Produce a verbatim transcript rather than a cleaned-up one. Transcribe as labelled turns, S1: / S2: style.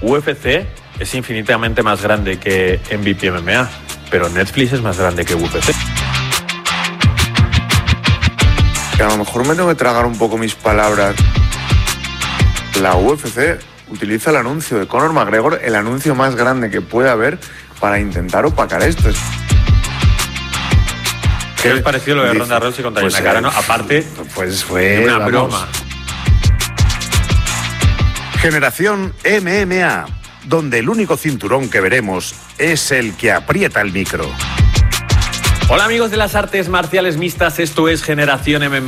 S1: U F C es infinitamente más grande que M V P M M A, pero Netflix es más grande que U F C.
S2: Que a lo mejor me tengo que tragar un poco mis palabras. La U F C utiliza el anuncio de Conor McGregor, el anuncio más grande que puede haber, para intentar opacar esto.
S1: ¿Qué os pareció lo de Ronda Rousey contra
S2: pues,
S1: Gina Carano? Aparte,
S2: pues fue
S1: una
S2: vamos,
S1: broma.
S3: Generación M M A, donde el único cinturón que veremos es el que aprieta el micro.
S1: Hola amigos de las artes marciales mixtas, esto es Generación M M A.